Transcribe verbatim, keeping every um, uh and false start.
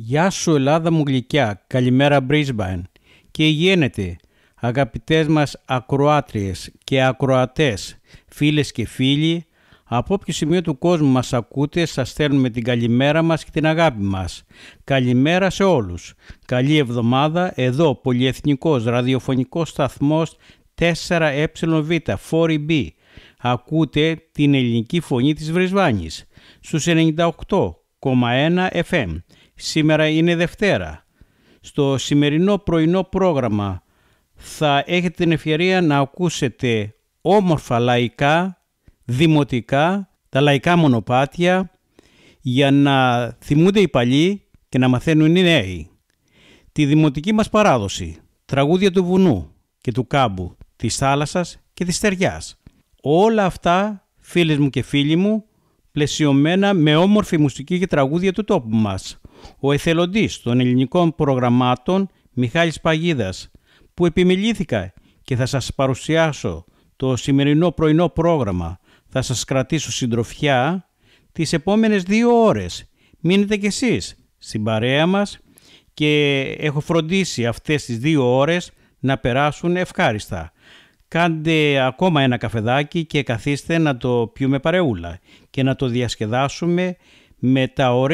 Γεια σου Ελλάδα μου γλυκιά, καλημέρα Brisbane και υγιένετε αγαπητές μας ακροάτριες και ακροατές, φίλες και φίλοι, από όποιο σημείο του κόσμου μας ακούτε σας στέλνουμε την καλημέρα μας και την αγάπη μας. Καλημέρα σε όλους. Καλή εβδομάδα εδώ πολυεθνικός ραδιοφωνικός σταθμός φορ ε βι, φορ ι μπι. Ακούτε την ελληνική φωνή της Βρισβάνης στους ενενήντα οκτώ κόμμα ένα εφ εμ. Σήμερα είναι Δευτέρα. Στο σημερινό πρωινό πρόγραμμα θα έχετε την ευκαιρία να ακούσετε όμορφα λαϊκά, δημοτικά, τα λαϊκά μονοπάτια για να θυμούνται οι παλιοί και να μαθαίνουν οι νέοι. Τη δημοτική μας παράδοση, τραγούδια του βουνού και του κάμπου, της θάλασσας και της στεριάς. Όλα αυτά, φίλες μου και φίλοι μου, πλαισιωμένα με όμορφη μουσική και τραγούδια του τόπου μας. Ο εθελοντής των ελληνικών προγραμμάτων Μιχάλης Παγίδας, που επιμελήθηκα και θα σας παρουσιάσω το σημερινό πρωινό πρόγραμμα. Θα σας κρατήσω συντροφιά τις επόμενες δύο ώρες. Μείνετε κι εσείς στην παρέα μας και έχω φροντίσει αυτές τις δύο ώρες να περάσουν ευχάριστα. Κάντε ακόμα ένα καφεδάκι και καθίστε να το πιούμε παρεούλα και να το διασκεδάσουμε με τα ωραία